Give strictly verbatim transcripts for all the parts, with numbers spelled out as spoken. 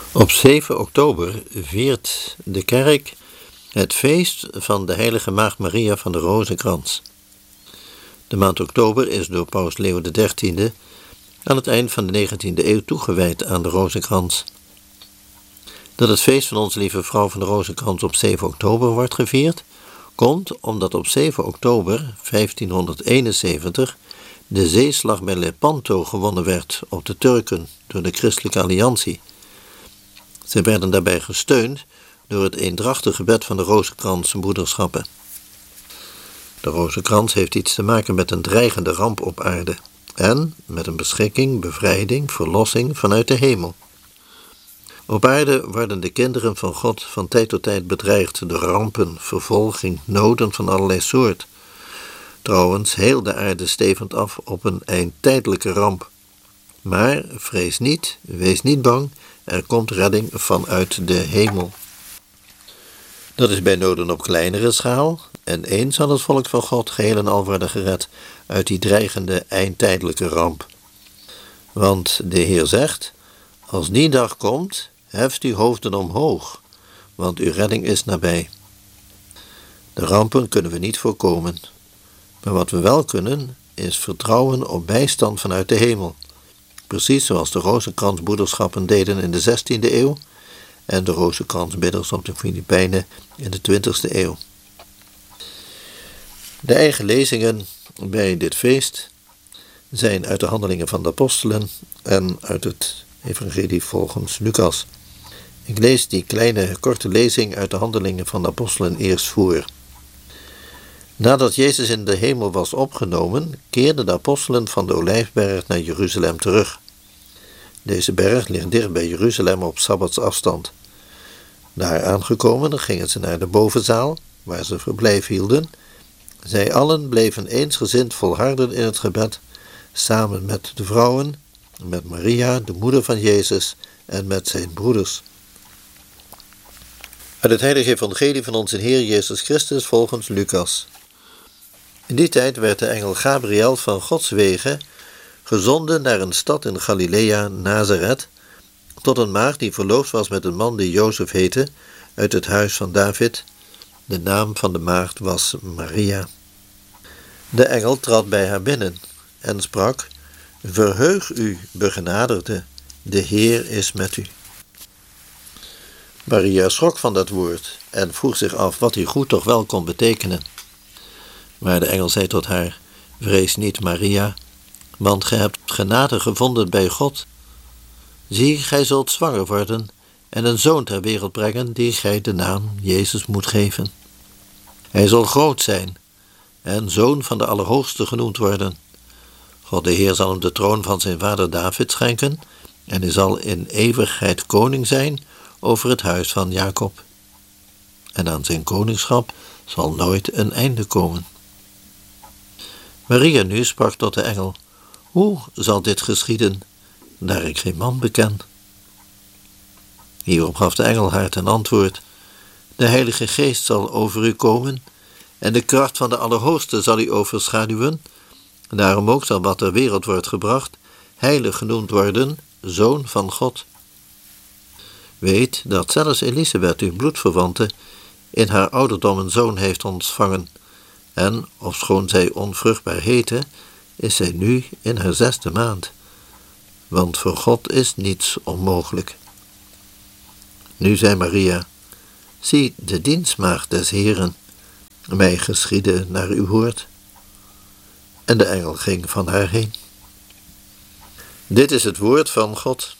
Op zeven oktober viert de kerk het feest van de heilige Maagd Maria van de Rozenkrans. De maand oktober is door paus Leo de dertiende aan het eind van de negentiende eeuw toegewijd aan de Rozenkrans. Dat het feest van Onze Lieve Vrouw van de Rozenkrans op zeven oktober wordt gevierd, komt omdat op zeven oktober vijftienhonderdeenenzeventig de zeeslag bij Lepanto gewonnen werd op de Turken door de Christelijke Alliantie. Zij werden daarbij gesteund door het eendrachtig gebed van de Rozenkrans-broederschappen. De Rozenkrans heeft iets te maken met een dreigende ramp op aarde en met een beschikking, bevrijding, verlossing vanuit de hemel. Op aarde worden de kinderen van God van tijd tot tijd bedreigd door rampen, vervolging, noden van allerlei soort. Trouwens, heel de aarde stevend af op een eindtijdelijke ramp. Maar vrees niet, wees niet bang, er komt redding vanuit de hemel. Dat is bij noden op kleinere schaal, en eens zal het volk van God geheel en al worden gered uit die dreigende eindtijdelijke ramp. Want de Heer zegt, als die dag komt, heft uw hoofden omhoog, want uw redding is nabij. De rampen kunnen we niet voorkomen, maar wat we wel kunnen, is vertrouwen op bijstand vanuit de hemel. Precies zoals de Rozenkransbroederschappen deden in de zestiende eeuw en de Rozenkransbidders op de Filipijnen in de twintigste eeuw. De eigen lezingen bij dit feest zijn uit de Handelingen van de Apostelen en uit het Evangelie volgens Lucas. Ik lees die kleine korte lezing uit de Handelingen van de Apostelen eerst voor. Nadat Jezus in de hemel was opgenomen, keerden de apostelen van de Olijfberg naar Jeruzalem terug. Deze berg ligt dicht bij Jeruzalem op sabbatsafstand. Daar aangekomen gingen ze naar de bovenzaal, waar ze verblijf hielden. Zij allen bleven eensgezind volharden in het gebed, samen met de vrouwen, met Maria, de moeder van Jezus, en met zijn broeders. Uit het heilige evangelie van onze Heer Jezus Christus volgens Lucas. In die tijd werd de engel Gabriel van Gods wegen gezonden naar een stad in Galilea, Nazareth, tot een maagd die verloofd was met een man die Jozef heette, uit het huis van David. De naam van de maagd was Maria. De engel trad bij haar binnen en sprak, verheug u, begenadigde, de Heer is met u. Maria schrok van dat woord en vroeg zich af wat die goed toch wel kon betekenen. Maar de engel zei tot haar, vrees niet, Maria, want gij hebt genade gevonden bij God. Zie, gij zult zwanger worden en een zoon ter wereld brengen, die gij de naam Jezus moet geven. Hij zal groot zijn en zoon van de Allerhoogste genoemd worden. God de Heer zal hem de troon van zijn vader David schenken en hij zal in eeuwigheid koning zijn over het huis van Jacob. En aan zijn koningschap zal nooit een einde komen. Maria nu sprak tot de engel, hoe zal dit geschieden, daar ik geen man beken? Hierop gaf de engel haar ten antwoord, de Heilige Geest zal over u komen en de kracht van de Allerhoogste zal u overschaduwen. Daarom ook zal wat ter wereld wordt gebracht, heilig genoemd worden, zoon van God. Weet dat zelfs Elisabeth, uw bloedverwante, in haar ouderdom een zoon heeft ontvangen. En, ofschoon zij onvruchtbaar heette, is zij nu in haar zesde maand. Want voor God is niets onmogelijk. Nu zei Maria, zie de dienstmaagd des Heeren, mij geschieden naar uw woord. En de engel ging van haar heen. Dit is het woord van God.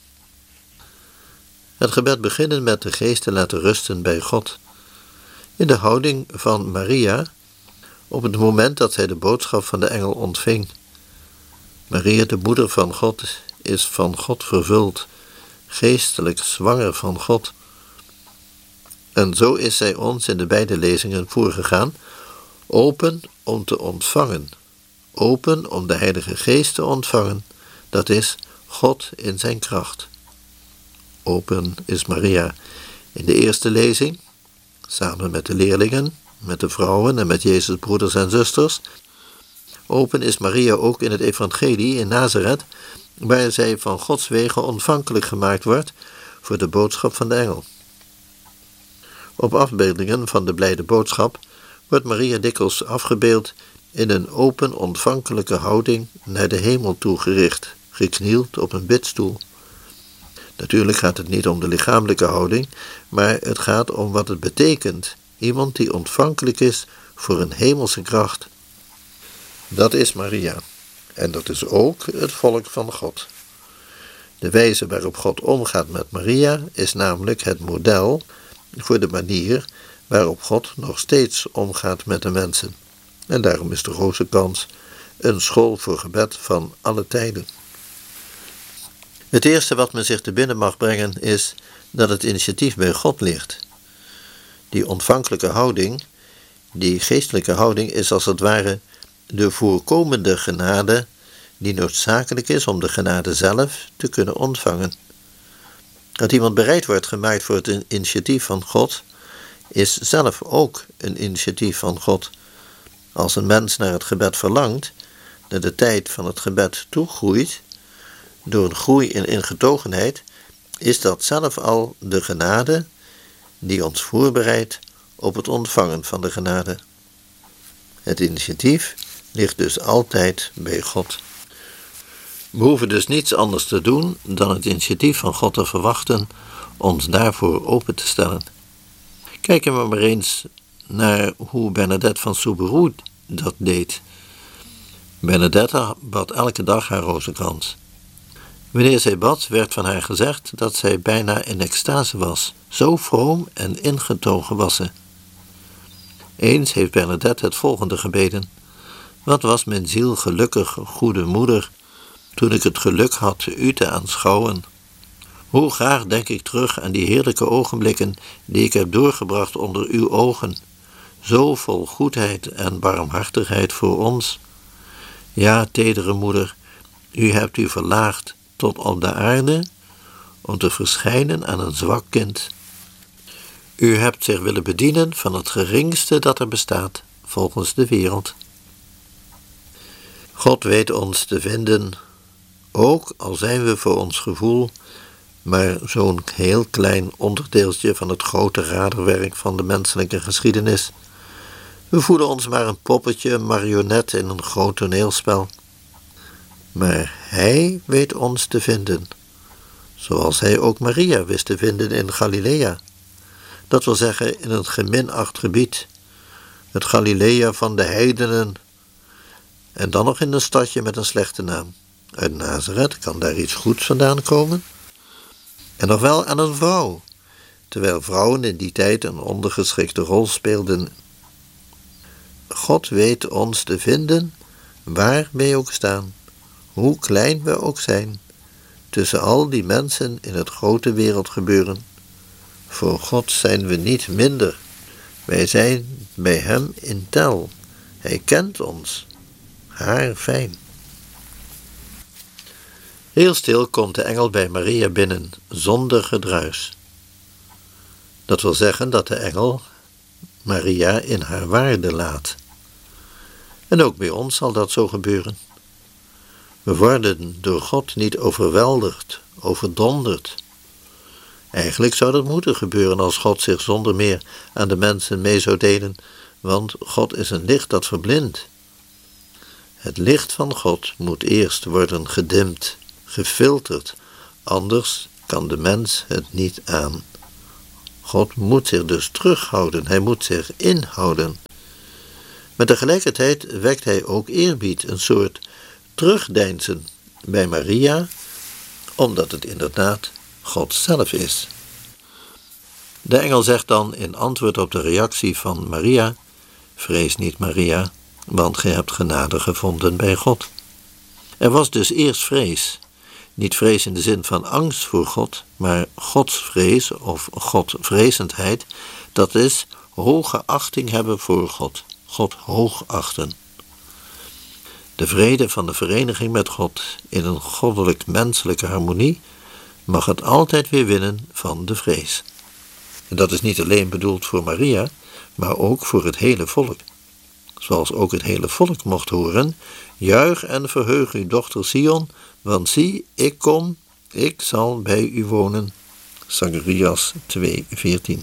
Het gebed beginnen met de geest te laten rusten bij God. In de houding van Maria, op het moment dat zij de boodschap van de engel ontving. Maria, de moeder van God, is van God vervuld, geestelijk zwanger van God. En zo is zij ons in de beide lezingen voorgegaan, open om te ontvangen, open om de Heilige Geest te ontvangen, dat is God in zijn kracht. Open is Maria in de eerste lezing, samen met de leerlingen, met de vrouwen en met Jezus' broeders en zusters. Open is Maria ook in het evangelie in Nazareth, waar zij van Gods wegen ontvankelijk gemaakt wordt voor de boodschap van de engel. Op afbeeldingen van de blijde boodschap wordt Maria dikwijls afgebeeld in een open ontvankelijke houding naar de hemel toegericht, geknield op een bidstoel. Natuurlijk gaat het niet om de lichamelijke houding, maar het gaat om wat het betekent, iemand die ontvankelijk is voor een hemelse kracht. Dat is Maria, en dat is ook het volk van God. De wijze waarop God omgaat met Maria is namelijk het model voor de manier waarop God nog steeds omgaat met de mensen. En daarom is de Rozenkrans een school voor gebed van alle tijden. Het eerste wat men zich te binnen mag brengen is dat het initiatief bij God ligt. Die ontvankelijke houding, die geestelijke houding is als het ware de voorkomende genade die noodzakelijk is om de genade zelf te kunnen ontvangen. Dat iemand bereid wordt gemaakt voor het initiatief van God, is zelf ook een initiatief van God. Als een mens naar het gebed verlangt, naar de tijd van het gebed toegroeit, door een groei in ingetogenheid, is dat zelf al de genade die ons voorbereidt op het ontvangen van de genade. Het initiatief ligt dus altijd bij God. We hoeven dus niets anders te doen dan het initiatief van God te verwachten, ons daarvoor open te stellen. Kijken we maar eens naar hoe Bernadette van Soubirous dat deed. Bernadette bad elke dag haar rozenkrans. Wanneer zij bad, werd van haar gezegd dat zij bijna in extase was. Zo vroom en ingetogen was ze. Eens heeft Bernadette het volgende gebeden: wat was mijn ziel gelukkig, goede moeder, toen ik het geluk had u te aanschouwen. Hoe graag denk ik terug aan die heerlijke ogenblikken die ik heb doorgebracht onder uw ogen, zo vol goedheid en barmhartigheid voor ons. Ja, tedere moeder, u hebt u verlaagd tot op de aarde om te verschijnen aan een zwak kind. U hebt zich willen bedienen van het geringste dat er bestaat, volgens de wereld. God weet ons te vinden, ook al zijn we voor ons gevoel maar zo'n heel klein onderdeeltje van het grote raderwerk van de menselijke geschiedenis. We voelen ons maar een poppetje, een marionet in een groot toneelspel. Maar hij weet ons te vinden, zoals hij ook Maria wist te vinden in Galilea. Dat wil zeggen in een geminacht gebied, het Galilea van de heidenen, en dan nog in een stadje met een slechte naam. Uit Nazareth kan daar iets goeds vandaan komen? En nog wel aan een vrouw, terwijl vrouwen in die tijd een ondergeschikte rol speelden. God weet ons te vinden, waar wij ook staan, hoe klein we ook zijn, tussen al die mensen in het grote wereldgebeuren. Voor God zijn we niet minder. Wij zijn bij hem in tel. Hij kent ons. Haar fijn. Heel stil komt de engel bij Maria binnen, zonder gedruis. Dat wil zeggen dat de engel Maria in haar waarde laat. En ook bij ons zal dat zo gebeuren. We worden door God niet overweldigd, overdonderd. Eigenlijk zou dat moeten gebeuren als God zich zonder meer aan de mensen mee zou delen, want God is een licht dat verblindt. Het licht van God moet eerst worden gedimd, gefilterd, anders kan de mens het niet aan. God moet zich dus terughouden, hij moet zich inhouden. Maar tegelijkertijd wekt hij ook eerbied, een soort terugdeinzen bij Maria, omdat het inderdaad God zelf is. De engel zegt dan in antwoord op de reactie van Maria: vrees niet, Maria, want gij hebt genade gevonden bij God. Er was dus eerst vrees. Niet vrees in de zin van angst voor God, maar godsvrees of godvrezendheid, dat is hoge achting hebben voor God, God hoog achten. De vrede van de vereniging met God in een goddelijk-menselijke harmonie mag het altijd weer winnen van de vrees. En dat is niet alleen bedoeld voor Maria, maar ook voor het hele volk. Zoals ook het hele volk mocht horen: juich en verheug u, dochter Sion, want zie, ik kom, ik zal bij u wonen. Zacharias twee veertien.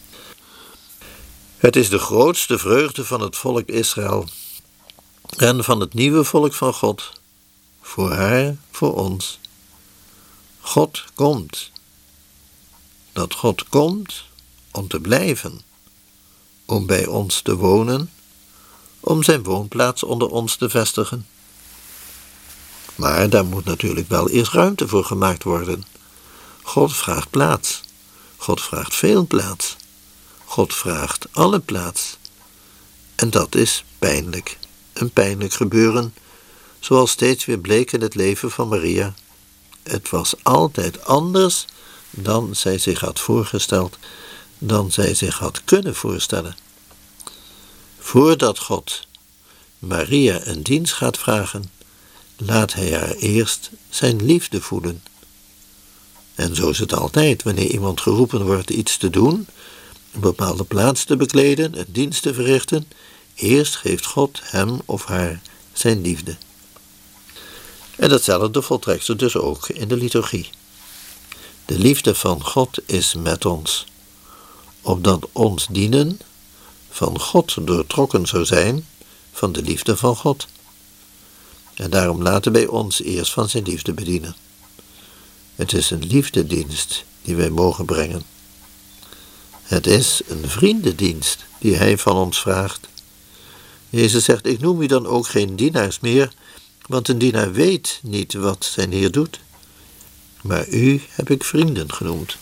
Het is de grootste vreugde van het volk Israël en van het nieuwe volk van God, voor haar, voor ons. God komt. Dat God komt om te blijven, om bij ons te wonen, om zijn woonplaats onder ons te vestigen. Maar daar moet natuurlijk wel eerst ruimte voor gemaakt worden. God vraagt plaats. God vraagt veel plaats. God vraagt alle plaats. En dat is pijnlijk. Een pijnlijk gebeuren, zoals steeds weer bleek in het leven van Maria. Het was altijd anders dan zij zich had voorgesteld, dan zij zich had kunnen voorstellen. Voordat God Maria een dienst gaat vragen, laat hij haar eerst zijn liefde voelen. En zo is het altijd, wanneer iemand geroepen wordt iets te doen, een bepaalde plaats te bekleden, een dienst te verrichten, eerst geeft God hem of haar zijn liefde. En datzelfde voltrekt zich dus ook in de liturgie. De liefde van God is met ons, opdat ons dienen van God doortrokken zou zijn van de liefde van God. En daarom laten wij ons eerst van zijn liefde bedienen. Het is een liefdedienst die wij mogen brengen. Het is een vriendendienst die hij van ons vraagt. Jezus zegt, ik noem u dan ook geen dienaars meer, want een dienaar weet niet wat zijn Heer doet. Maar u heb ik vrienden genoemd.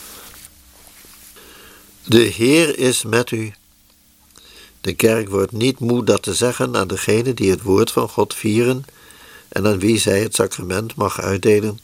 De Heer is met u. De kerk wordt niet moe dat te zeggen aan degenen die het woord van God vieren en aan wie zij het sacrament mag uitdelen.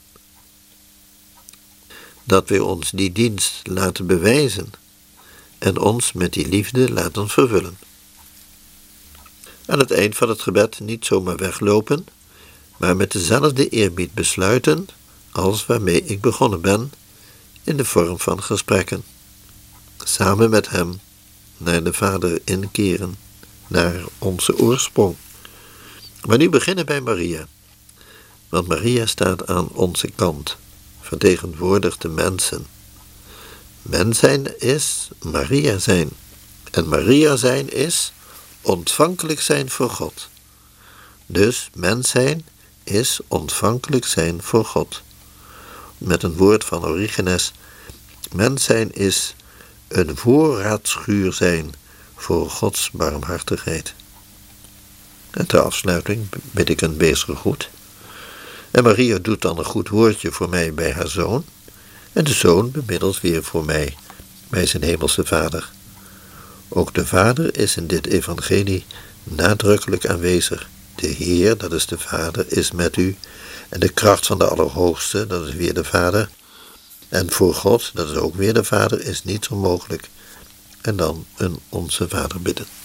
Dat wij ons die dienst laten bewijzen en ons met die liefde laten vervullen. Aan het eind van het gebed niet zomaar weglopen, maar met dezelfde eerbied besluiten als waarmee ik begonnen ben, in de vorm van gesprekken. Samen met hem naar de Vader inkeren, naar onze oorsprong. Maar nu beginnen bij Maria, want Maria staat aan onze kant, vertegenwoordigt de mensen. Mens zijn is Maria zijn, en Maria zijn is ontvankelijk zijn voor God. Dus mens zijn is ontvankelijk zijn voor God. Met een woord van Origenes, mens zijn is een voorraadschuur zijn voor Gods barmhartigheid. En ter afsluiting bid ik een wezen goed. En Maria doet dan een goed woordje voor mij bij haar zoon, en de zoon bemiddelt weer voor mij bij zijn hemelse Vader. Ook de Vader is in dit evangelie nadrukkelijk aanwezig. De Heer, dat is de Vader, is met u, en de kracht van de Allerhoogste, dat is weer de Vader, en voor God, dat is ook weer de Vader, is niets onmogelijk. En dan een Onze Vader bidden.